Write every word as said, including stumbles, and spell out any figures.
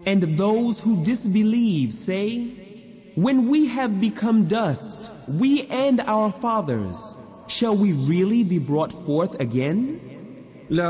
And those who disbelieve say, when we have become dust, we and our fathers, shall we really be brought forth again?